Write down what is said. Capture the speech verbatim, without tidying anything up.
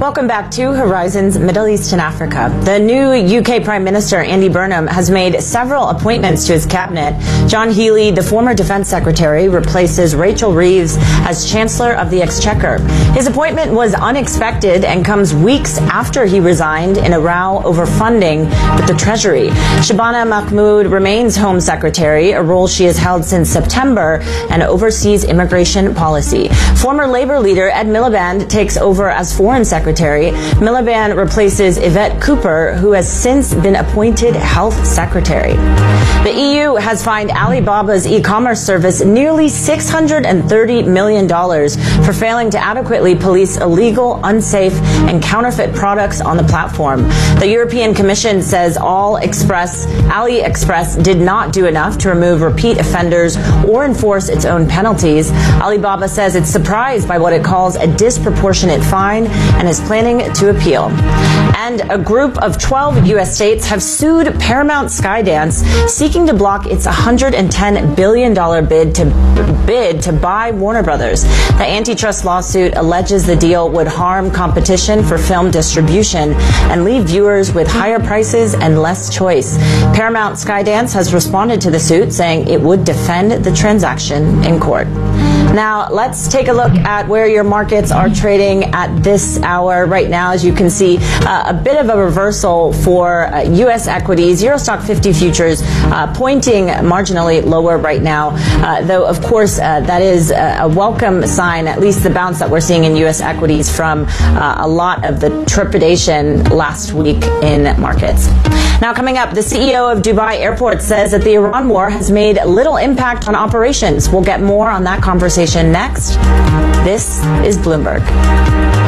Welcome back to Horizons Middle East and Africa. The new U K Prime Minister Andy Burnham has made several appointments to his cabinet. John Healey, the former Defense Secretary, replaces Rachel Reeves as Chancellor of the Exchequer. His appointment was unexpected and comes weeks after he resigned in a row over funding with the Treasury. Shabana Mahmood remains Home Secretary, a role she has held since September, and oversees immigration policy. Former Labour leader Ed Miliband takes over as Foreign Secretary. Miliband replaces Yvette Cooper, who has since been appointed Health Secretary. The E U has fined Alibaba's e-commerce service nearly six hundred thirty million dollars for failing to adequately police illegal, unsafe, and counterfeit products on the platform. The European Commission says All Express, AliExpress did not do enough to remove repeat offenders or enforce its own penalties. Alibaba says it's surprised by what it calls a disproportionate fine and is planning to appeal. And a group of twelve U S states have sued Paramount Skydance, seeking to block its one hundred ten billion dollars bid to bid to buy Warner Brothers. The antitrust lawsuit alleges the deal would harm competition for film distribution and leave viewers with higher prices and less choice. Paramount Skydance has responded to the suit, saying it would defend the transaction in court. Now, let's take a look at where your markets are trading at this hour. Right now, as you can see, uh, a bit of a reversal for uh, U S equities. Euro Stock fifty futures uh, pointing marginally lower right now, uh, though, of course, uh, that is a, a welcome sign, at least the bounce that we're seeing in U S equities from uh, a lot of the trepidation last week in markets. Now, coming up, the C E O of Dubai Airport says that the Iran war has made little impact on operations. We'll get more on that conversation next. This is Bloomberg.